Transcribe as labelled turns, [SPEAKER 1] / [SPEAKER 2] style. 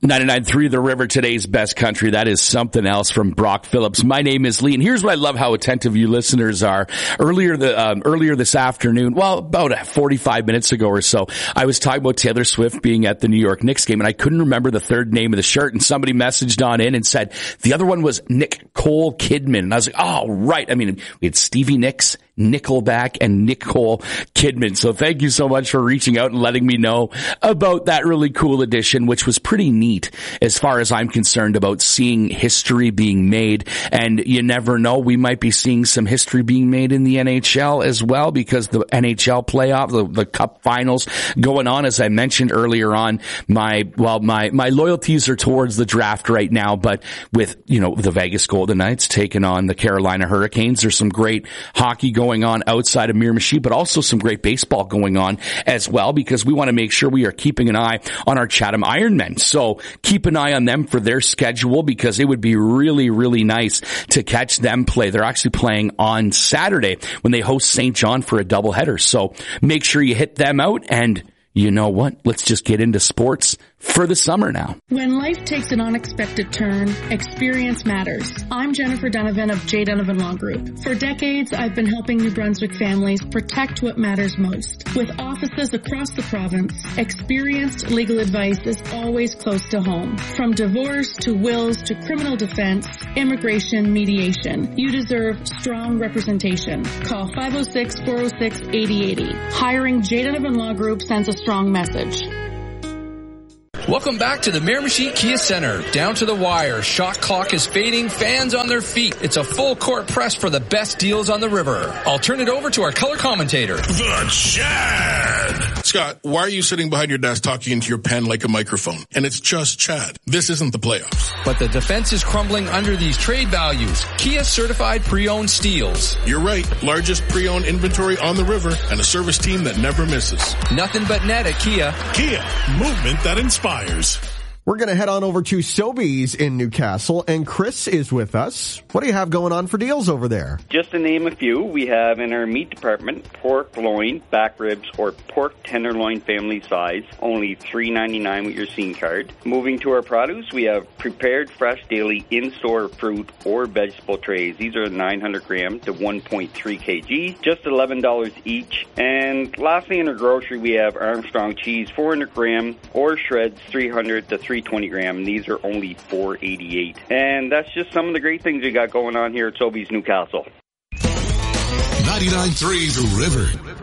[SPEAKER 1] 99.3 The River, today's best country. That is something else from Brock Phillips. My name is Lee, and here's what I love how attentive you listeners are. Earlier this afternoon, well, about 45 minutes ago or so, I was talking about Taylor Swift being at the New York Knicks game, and I couldn't remember the third name of the shirt, and somebody messaged on in and said the other one was Nicole Kidman. And I was like, oh, right. I mean, we had Stevie Nicks, Nickelback, and Nicole Kidman. So thank you so much for reaching out and letting me know about that really cool edition, which was pretty neat as far as I'm concerned about seeing history being made. And you never know, we might be seeing some history being made in the NHL as well, because the NHL playoff, the Cup finals going on. As I mentioned earlier on, my loyalties are towards the draft right now, but with, the Vegas Golden Knights taking on the Carolina Hurricanes, there's some great hockey going on outside of Miramichi, but also some great baseball going on as well, because we want to make sure we are keeping an eye on our Chatham Ironmen. So keep an eye on them for their schedule, because it would be really, really nice to catch them play. They're actually playing on Saturday when they host St. John for a doubleheader. So make sure you hit them out, and you know what? Let's just get into sports for the summer now.
[SPEAKER 2] When life takes an unexpected turn, experience matters. I'm Jennifer Donovan of J. Donovan Law Group. For decades, I've been helping New Brunswick families protect what matters most. With offices across the province, experienced legal advice is always close to home. From divorce to wills to criminal defense, immigration, mediation, you deserve strong representation. Call 506-406-8080. Hiring J. Donovan Law Group sends a strong message.
[SPEAKER 3] Welcome back to the Miramichi Kia Center. Down to the wire. Shot clock is fading. Fans on their feet. It's a full court press for the best deals on the river. I'll turn it over to our color commentator,
[SPEAKER 4] The Chad. Scott, why are you sitting behind your desk talking into your pen like a microphone? And it's just Chad. This isn't the playoffs.
[SPEAKER 3] But the defense is crumbling under these trade values. Kia certified pre-owned steals.
[SPEAKER 4] You're right. Largest pre-owned inventory on the river, and a service team that never misses.
[SPEAKER 3] Nothing but net at Kia.
[SPEAKER 4] Kia, movement that inspires.
[SPEAKER 5] We're going to head on over to Sobeys in Newcastle, and Chris is with us. What do you have going on for deals over there?
[SPEAKER 6] Just to name a few, we have in our meat department, pork loin, back ribs, or pork tenderloin family size, only $3.99 with your scene card. Moving to our produce, we have prepared fresh daily in-store fruit or vegetable trays. These are 900 gram to 1.3 kg, just $11 each. And lastly, in our grocery, we have Armstrong cheese, 400 gram, or shreds, 300 to 320 gram. These are only $4.88. And that's just some of the great things we got going on here at Sobeys Newcastle.
[SPEAKER 7] 99.3 The River.